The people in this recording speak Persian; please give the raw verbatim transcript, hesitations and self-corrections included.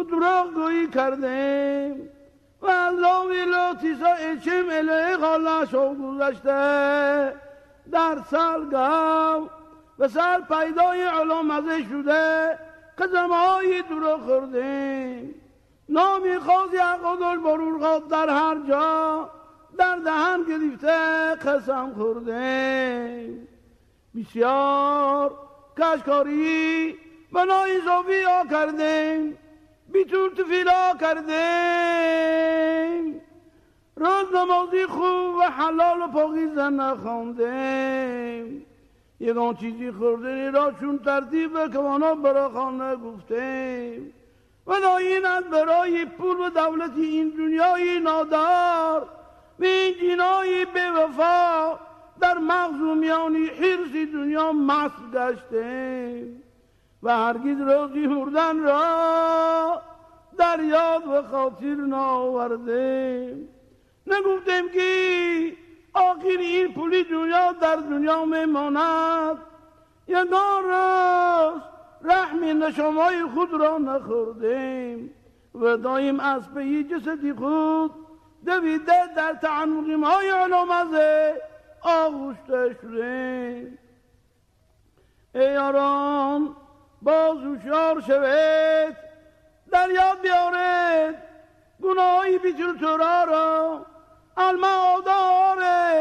دروغ گویی کردیم و از لاویل و تیسا اچیم اله خاله شو گذشته در سرگم و سر پیدای علم ازه شده قزمهای دروغ خوردیم نامی خواست یقودل برور خواست در هر جا در دهن گرفته قسم خوردیم بسیار کشکاری بنای صوفیا کردیم بیتور تفیلا کردیم روز نمازی خوب و حلال و پاکیزه نخواندیم یکان چیزی خوردنی را چون ترتیب کوانا برا خانه گفتیم و داینت برای پول و دولتی این دنیای نادار و این جنای به وفا در مغزومیانی حرسی دنیا مست گشتیم و هرگز روزی مردن را در یاد و خاطر ناوردیم نگفتیم که آخر این پولی دنیا در دنیا میماند یگان روز رحم نشمای خود را نخوردیم و دایم از پی جسدی خود دویده در تعنقیم های علامزه آغوشته شدیم ای یاران باز هوشیار شوید در یاد بیارید گناهی بیتر تورا را المعادار